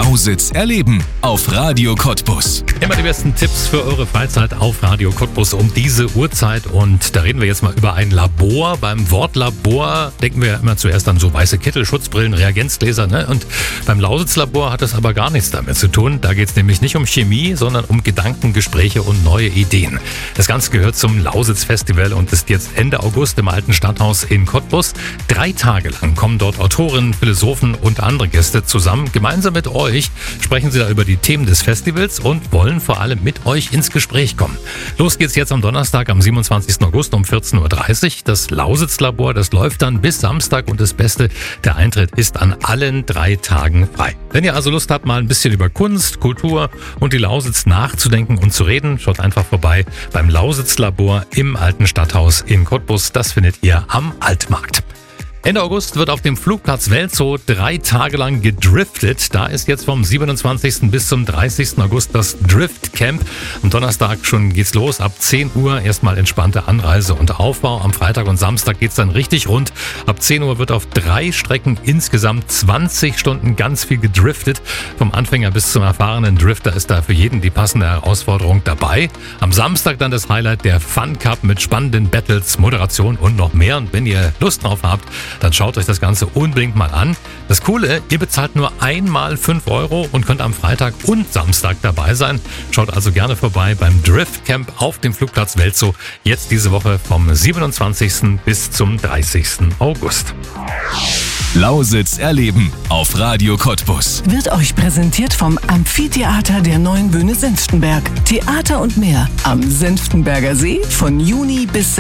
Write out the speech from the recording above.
Lausitz erleben auf Radio Cottbus. Immer die besten Tipps für eure Freizeit auf Radio Cottbus um diese Uhrzeit. Und da reden wir jetzt mal über ein Labor. Beim Wort Labor denken wir immer zuerst an so weiße Kittel, Schutzbrillen, Reagenzgläser. Ne? Und beim Lausitz-Labor hat das aber gar nichts damit zu tun. Da geht es nämlich nicht um Chemie, sondern um Gedanken, Gespräche und neue Ideen. Das Ganze gehört zum Lausitz-Festival und ist jetzt Ende August im Alten Stadthaus in Cottbus. 3 Tage lang kommen dort Autoren, Philosophen und andere Gäste zusammen. Gemeinsam mit euch sprechen sie da über die Themen des Festivals und wollen vor allem mit euch ins Gespräch kommen. Los geht's jetzt am Donnerstag, am 27. August um 14.30 Uhr. Das Lausitz-Labor, das läuft dann bis Samstag und das Beste, der Eintritt ist an allen 3 Tagen frei. Wenn ihr also Lust habt, mal ein bisschen über Kunst, Kultur und die Lausitz nachzudenken und zu reden, schaut einfach vorbei beim Lausitz-Labor im Alten Stadthaus in Cottbus. Das findet ihr am Altmarkt. Ende August wird auf dem Flugplatz Welzow 3 Tage lang gedriftet. Da ist jetzt vom 27. bis zum 30. August das Drift Camp. Am Donnerstag schon geht's los. Ab 10 Uhr erstmal entspannte Anreise und Aufbau. Am Freitag und Samstag geht's dann richtig rund. Ab 10 Uhr wird auf 3 Strecken insgesamt 20 Stunden ganz viel gedriftet. Vom Anfänger bis zum erfahrenen Drifter ist da für jeden die passende Herausforderung dabei. Am Samstag dann das Highlight, der Fun Cup mit spannenden Battles, Moderation und noch mehr. Und wenn ihr Lust drauf habt, dann schaut euch das Ganze unbedingt mal an. Das Coole, ihr bezahlt nur einmal 5 € und könnt am Freitag und Samstag dabei sein. Schaut also gerne vorbei beim Drift Camp auf dem Flugplatz Welzow. Jetzt diese Woche vom 27. bis zum 30. August. Lausitz erleben auf Radio Cottbus. Wird euch präsentiert vom Amphitheater der Neuen Bühne Senftenberg. Theater und mehr am Senftenberger See von Juni bis